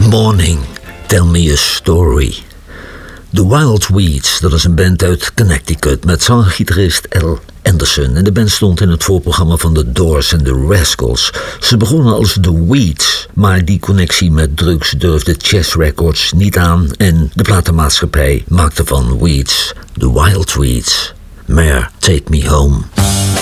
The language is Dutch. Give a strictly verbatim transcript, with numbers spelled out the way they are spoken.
Morning, Tell Me a Story. The Wild Weeds, dat is een band uit Connecticut met zanger-gitarist Al Anderson. En de band stond in het voorprogramma van The Doors en The Rascals. Ze begonnen als The Weeds, maar die connectie met drugs durfde Chess Records niet aan en de platenmaatschappij maakte van Weeds The Wild Weeds. Mare, Take Me Home.